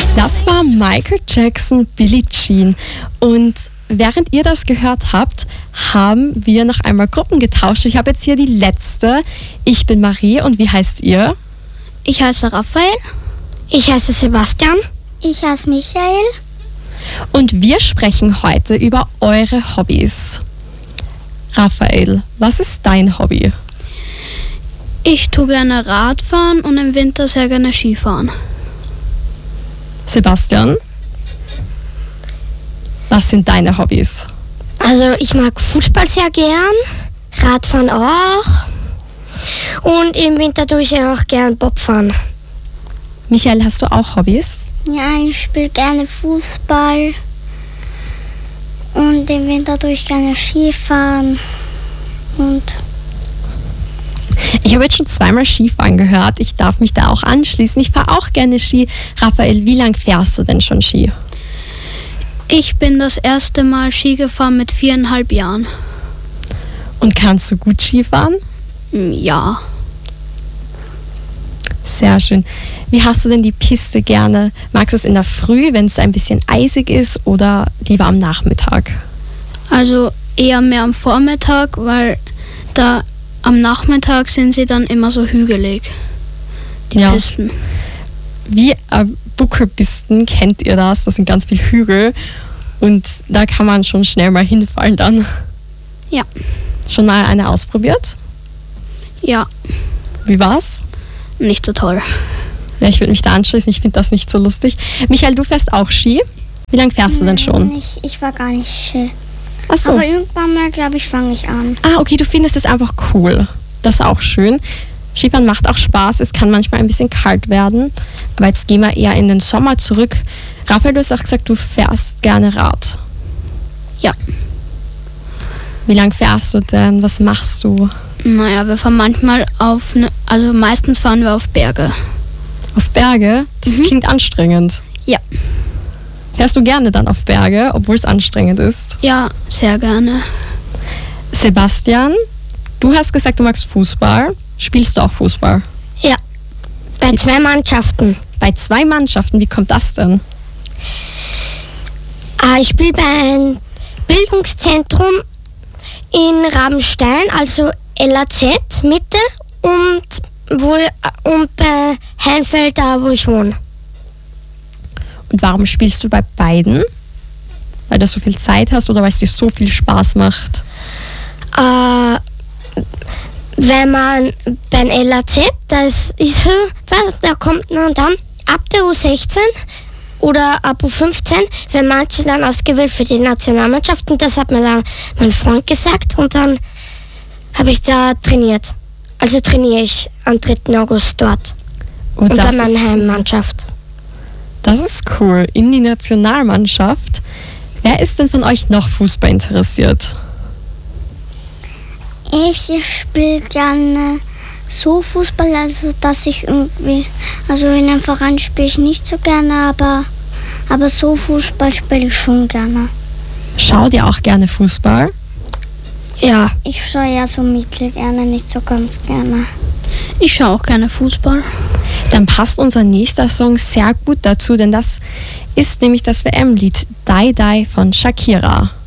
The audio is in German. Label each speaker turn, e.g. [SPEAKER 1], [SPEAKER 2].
[SPEAKER 1] Das war Michael Jackson, Billie Jean. Und während ihr das gehört habt, haben wir noch einmal Gruppen getauscht. Ich habe jetzt hier die letzte. Ich bin Marie und wie heißt ihr?
[SPEAKER 2] Ich heiße Raphael.
[SPEAKER 3] Ich heiße Sebastian.
[SPEAKER 4] Ich heiße Michael.
[SPEAKER 1] Und wir sprechen heute über eure Hobbys. Raphael, was ist dein Hobby?
[SPEAKER 2] Ich tue gerne Radfahren und im Winter sehr gerne Skifahren.
[SPEAKER 1] Sebastian, was sind deine Hobbys?
[SPEAKER 3] Also ich mag Fußball sehr gern, Radfahren auch und im Winter tue ich auch gern Bobfahren.
[SPEAKER 1] Michael, hast du auch Hobbys?
[SPEAKER 4] Ja, ich spiele gerne Fußball und im Winter tue ich gerne Skifahren und
[SPEAKER 1] ich habe jetzt schon zweimal Skifahren gehört. Ich darf mich da auch anschließen. Ich fahre auch gerne Ski. Raphael, wie lang fährst du denn schon Ski?
[SPEAKER 2] Ich bin das erste Mal Ski gefahren mit 4,5 Jahren.
[SPEAKER 1] Und kannst du gut Skifahren?
[SPEAKER 2] Ja.
[SPEAKER 1] Sehr schön. Wie hast du denn die Piste gerne? Magst du es in der Früh, wenn es ein bisschen eisig ist, oder lieber am Nachmittag?
[SPEAKER 2] Also eher mehr am Vormittag, weil da am Nachmittag sind sie dann immer so hügelig, die Pisten.
[SPEAKER 1] Wie Buckelpisten, kennt ihr das? Das sind ganz viele Hügel und da kann man schon schnell mal hinfallen dann.
[SPEAKER 2] Ja.
[SPEAKER 1] Schon mal eine ausprobiert?
[SPEAKER 2] Ja.
[SPEAKER 1] Wie war's?
[SPEAKER 2] Nicht so toll.
[SPEAKER 1] Ja, ich würde mich da anschließen, ich finde das nicht so lustig. Michael, du fährst auch Ski. Wie lange fährst du denn schon?
[SPEAKER 4] Ich fahr gar nicht Ski.
[SPEAKER 1] Ach so.
[SPEAKER 4] Aber irgendwann mal, glaube ich, fange ich an.
[SPEAKER 1] Ah, okay, du findest es einfach cool. Das ist auch schön. Skifahren macht auch Spaß. Es kann manchmal ein bisschen kalt werden. Aber jetzt gehen wir eher in den Sommer zurück. Raphael, du hast auch gesagt, du fährst gerne Rad.
[SPEAKER 2] Ja.
[SPEAKER 1] Wie lange fährst du denn? Was machst du?
[SPEAKER 2] Naja, wir fahren manchmal also meistens fahren wir auf Berge.
[SPEAKER 1] Auf Berge? Das klingt anstrengend.
[SPEAKER 2] Ja.
[SPEAKER 1] Fährst du gerne dann auf Berge, obwohl es anstrengend ist?
[SPEAKER 2] Ja, sehr gerne.
[SPEAKER 1] Sebastian, du hast gesagt, du magst Fußball. Spielst du auch Fußball?
[SPEAKER 3] Ja, bei 2 Mannschaften.
[SPEAKER 1] Bei 2 Mannschaften, wie kommt das denn?
[SPEAKER 3] Ich spiele bei einem Bildungszentrum in Rabenstein, also LAZ Mitte und bei Heinfeld, da wo ich wohne.
[SPEAKER 1] Und warum spielst du bei beiden? Weil du so viel Zeit hast oder weil es dir so viel Spaß macht?
[SPEAKER 3] Wenn man beim LAZ, da kommt man dann ab der U16 oder ab U15, wenn manche dann ausgewählt für die Nationalmannschaft, und das hat mir dann mein Freund gesagt und dann habe ich da trainiert. Also trainiere ich am 3. August dort und bei meiner Heimmannschaft.
[SPEAKER 1] Das ist cool. In die Nationalmannschaft. Wer ist denn von euch noch Fußball interessiert?
[SPEAKER 4] Ich spiele gerne so Fußball, also dass ich irgendwie, also in einem Verein spiele ich nicht so gerne, aber so Fußball spiele ich schon gerne.
[SPEAKER 1] Schaut ihr auch gerne Fußball?
[SPEAKER 3] Ja.
[SPEAKER 4] Ich schaue ja so mittel gerne, nicht so ganz gerne.
[SPEAKER 2] Ich schaue auch gerne Fußball.
[SPEAKER 1] Dann passt unser nächster Song sehr gut dazu, denn das ist nämlich das WM-Lied Die Die von Shakira.